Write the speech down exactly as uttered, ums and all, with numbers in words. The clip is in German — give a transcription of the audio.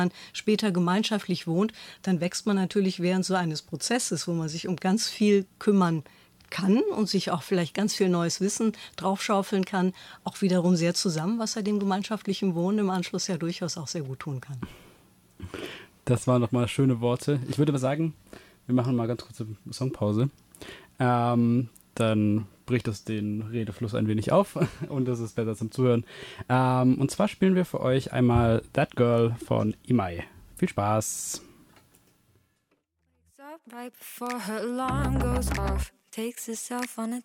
später gemeinschaftlich wohnt, dann wächst man natürlich während so eines Prozesses, wo man sich um ganz viel kümmern kann und sich auch vielleicht ganz viel neues Wissen draufschaufeln kann, auch wiederum sehr zusammen, was er dem gemeinschaftlichen Wohnen im Anschluss ja durchaus auch sehr gut tun kann. Das waren nochmal schöne Worte. Ich würde aber sagen, wir machen mal ganz kurze Songpause. Ähm, dann bricht es den Redefluss ein wenig auf und das ist besser zum Zuhören. Ähm, und zwar spielen wir für euch einmal That Girl von Imai. Viel Spaß! Right before her alarm goes off, takes herself on a